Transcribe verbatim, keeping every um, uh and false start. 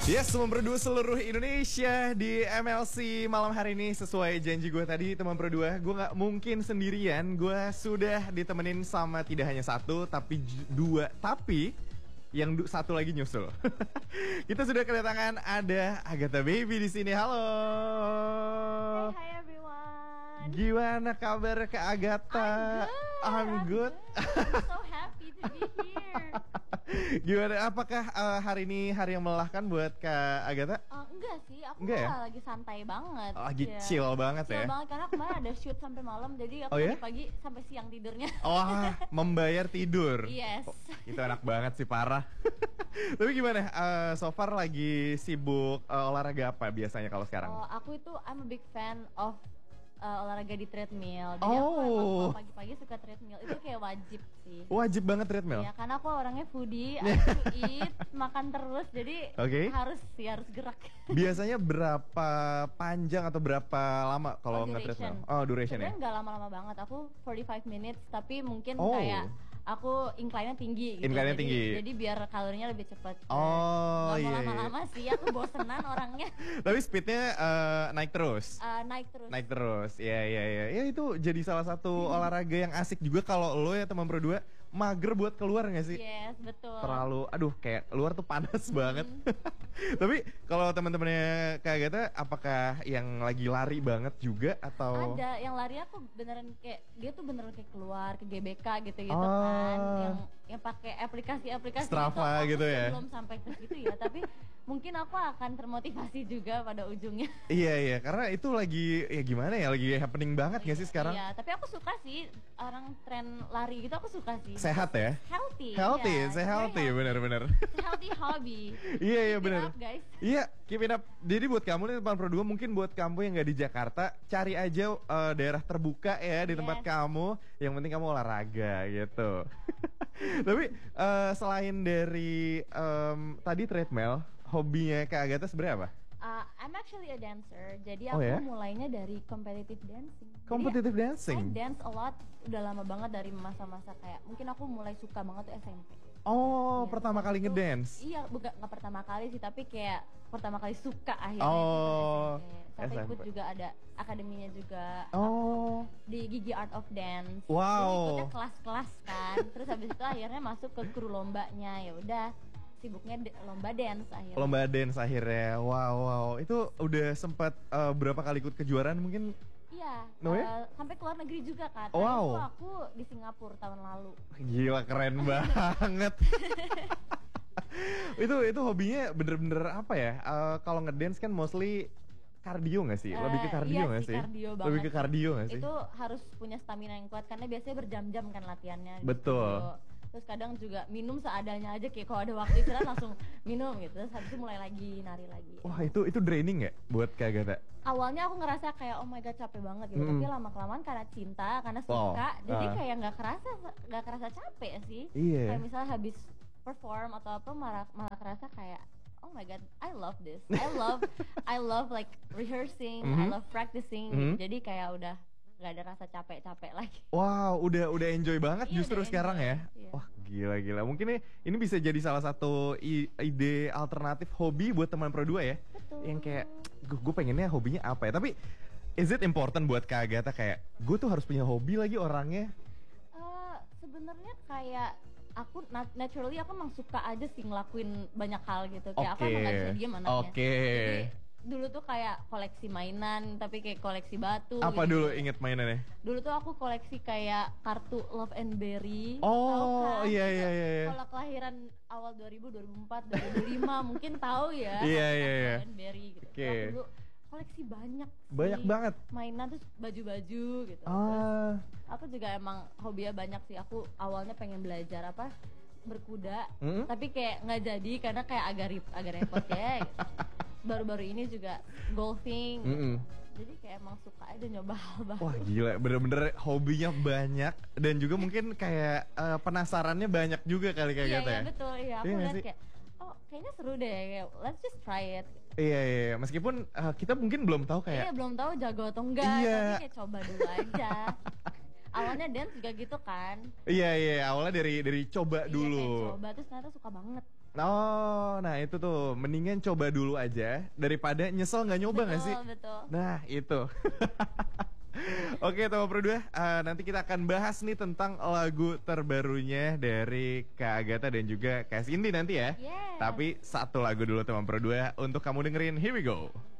Yes, teman berdua seluruh Indonesia di M L C malam hari ini. Sesuai janji gue tadi, teman berdua, gue gak mungkin sendirian. Gue sudah ditemenin sama tidak hanya satu, tapi j- dua. Tapi yang du- satu lagi nyusul. Kita sudah kedatangan ada Agatha Baby di sini. Halo. Hey, hi everyone. Gimana kabar Kak Agatha? I'm good. I'm good. I'm so happy to be here. Gimana? Apakah uh, hari ini hari yang melelahkan buat Kak Agatha? Uh, enggak sih, aku Enggak ya? malah lagi santai banget. Lagi Ya. chill banget Chill ya? banget karena kemarin ada shoot sampai malam, jadi aku Oh ya? pagi sampai siang tidurnya. Wah, membayar tidur. Yes. Oh, itu enak banget sih, parah. Tapi gimana? Uh, so far lagi sibuk uh, olahraga apa biasanya kalau sekarang? Oh, aku itu I'm a big fan of uh, olahraga di treadmill. Jadi Oh. aku emang kalau pagi-pagi suka treadmill. Itu kayak wajib sih. Wajib banget treadmill? Ya, karena aku orangnya foodie, I like to eat, makan terus, jadi Oke. harus sih harus gerak. Biasanya berapa panjang atau berapa lama kalau Oh, nge-treadmill? duration. Oh, duration ya? Sebenarnya nggak lama-lama banget, aku forty-five minutes, tapi mungkin Oh. kayak aku incline-nya tinggi gitu. Incline-nya jadi, tinggi. Jadi biar kalorinya lebih cepat. Oh, Nggak mau iya, iya. lama-lama sih, aku bosenan orangnya. Tapi speednya uh, naik terus? Uh, naik terus. Naik terus, ya ya ya. Ya itu jadi salah satu olahraga yang asik juga kalau lo ya teman berdua mager buat keluar nggak sih? Yes, betul. Terlalu, aduh kayak luar tuh panas banget. Tapi kalau teman-temannya Kak Agatha, apakah yang lagi lari banget juga atau? Ada yang lari aku beneran kayak dia tuh beneran kayak keluar ke G B K gitu-gitu Oh. kan, yang yang pakai aplikasi-aplikasi Strava itu, gitu aku sih ya? belum sampai ke situ ya, tapi mungkin aku akan termotivasi juga pada ujungnya. Iya iya, karena itu lagi ya gimana ya, lagi happening banget nggak sih sekarang? Iya, tapi aku suka sih orang tren lari gitu, aku suka sih. Sehat ya? Healthy. Healthy, iya, saya very healthy, bener-bener. It's a healthy hobby. Iya iya Keep it bener. up, guys. Iya, keep it up. Jadi buat kamu nih teman berdua, mungkin buat kamu yang nggak di Jakarta, cari aja uh, daerah terbuka ya di tempat Yes. kamu. Yang penting kamu olahraga gitu. Tapi uh, selain dari um, tadi treadmill, hobinya Kak Agatha sebenarnya apa? Uh, I'm actually a dancer, jadi Oh, aku ya? mulainya dari competitive dancing. Jadi, Competitive I dancing. dance a lot, udah lama banget dari masa-masa kayak mungkin aku mulai suka banget tuh S M P. Oh, Iya, pertama waktu kali itu- ngedance. Iya, bukan nggak pertama kali sih, tapi kayak pertama kali suka akhirnya. Oh, itu S M P. Sampai S M P. ikut juga ada akademinya juga. Oh. Di Gigi Art of Dance. Wow. Jadi ikutnya kelas-kelas kan. Terus habis itu akhirnya masuk ke kru lombanya. Ya udah, sibuknya de- lomba dance akhirnya. Lomba dance akhirnya. Wow, wow. Itu udah sempat uh, berapa kali ikut kejuaraan mungkin? Iya, No, eh, ya? sampai ke luar negeri juga kan. Wow. Itu aku di Singapura tahun lalu. Gila, keren banget. itu itu hobinya bener-bener apa ya? Uh, kalau ngedance kan mostly kardio nggak sih? Lebih ke Eh, kardio iya nggak sih, sih? kardio Lebih ke banget. kardio nggak sih? Itu harus punya stamina yang kuat karena biasanya berjam-jam kan latihannya. di Betul. studio. Terus kadang juga minum seadanya aja, kayak kalau ada waktu istirahat langsung minum gitu. Terus habis itu mulai lagi nari lagi. Wah, itu itu draining nggak buat Kak Agatha? Awalnya aku ngerasa kayak oh my god capek banget gitu, Mm. tapi lama kelamaan karena cinta, karena Wow. suka, jadi Ah. kayak nggak kerasa nggak kerasa capek sih. Iya. Kayak misalnya habis perform atau apa malah malah kerasa kayak oh my god, I love this. I love I love like rehearsing, I Mhm. love practicing. Mhm. Jadi kayak udah nggak ada rasa capek-capek lagi. Wow, udah udah enjoy banget Iya, justru udah sekarang enjoy. ya. Iya. Wah, gila gila. Mungkin ini, ini bisa jadi salah satu i- ide alternatif hobi buat teman pro dua ya. Betul. Yang kayak gue pengennya hobinya apa ya. Tapi is it important buat Kak Agatha kayak gue tuh harus punya hobi lagi orangnya? Eh, sebenarnya kayak aku nat- naturally aku emang suka aja sih ngelakuin banyak hal gitu. Kayak aku Oke. emang gak bisa diem anaknya. Oke. Jadi dulu tuh kayak koleksi mainan, tapi kayak koleksi batu. Apa gitu. dulu inget mainannya? Dulu tuh aku koleksi kayak kartu Love and Berry. Oh, Tahu kan? iya, Itu iya, iya, iya. Kalau kelahiran awal dua ribu, dua ribu empat, dua ribu lima mungkin tahu ya. Iya, kartu iya, iya. Love and Berry gitu. Oke. Aku dulu koleksi banyak sih. Banyak banget. Mainan terus baju-baju gitu. Terus Ah, aku juga emang hobinya banyak sih. Aku awalnya pengen belajar apa berkuda, Hmm? tapi kayak nggak jadi karena kayak agak rib, agak repot ya. Gitu. Baru-baru ini juga golfing. mm-mm. Jadi kayak emang suka aja nyoba hal baru. Wah gila, bener-bener hobinya banyak dan juga mungkin kayak eh, penasarannya banyak juga kali Kak Iya, Agatha iya ya. betul. Iya, aku Iya nggak lihat sih? kayak oh kayaknya seru deh. Kayak, let's just try it. Iya, iya, iya. Meskipun eh, kita mungkin belum tahu Iya kayak belum tahu jago atau enggak, Iya. tapi kayak coba dulu aja. Awalnya dance juga gitu kan. iya iya awalnya dari dari coba Iya, dulu. kayak coba terus ternyata suka banget. Oh, nah itu tuh mendingan coba dulu aja daripada nyesel nggak nyoba nggak sih? Betul, betul. Nah itu. Oke teman Pro dua, uh, nanti kita akan bahas nih tentang lagu terbarunya dari Kak Agatha dan juga Kak Cindy nanti ya. Yes. Tapi satu lagu dulu teman Pro dua untuk kamu dengerin, here we go.